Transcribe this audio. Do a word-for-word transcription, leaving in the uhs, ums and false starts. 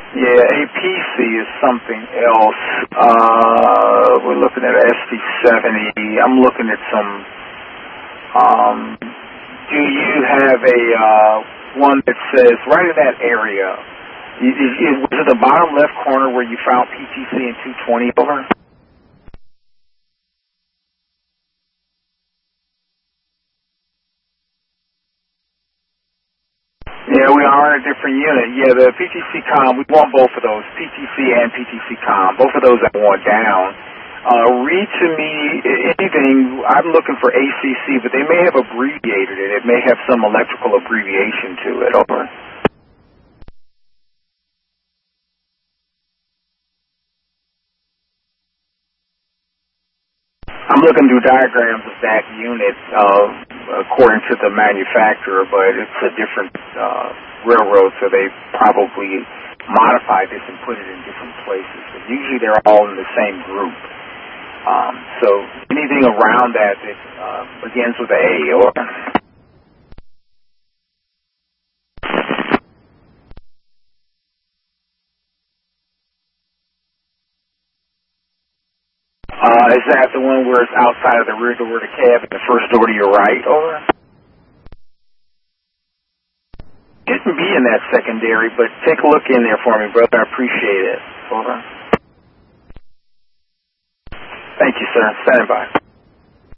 Yeah, A P C is something else. Uh, we're looking at S T seventy. I'm looking at some. Um, do you have a uh, one that says right in that area? Is, is, was it the bottom left corner where you found P T C and two twenty over? Yeah, we are in a different unit. Yeah, the P T C com, we want both of those, P T C and P T C com. Both of those I want down. Uh, read to me anything. I'm looking for A C C, but they may have abbreviated it. It may have some electrical abbreviation to it. Over. I'm looking through diagrams of that unit uh, according to the manufacturer, but it's a different uh, railroad, so they probably modified this and put it in different places. But usually they're all in the same group. Um, so anything around that that uh, begins with a A or... Uh, is that the one where it's outside of the rear door of the cab and the first door to your right? Over. Shouldn't be in that secondary, but take a look in there for me, brother. I appreciate it. Over. Thank you, sir. Stand by.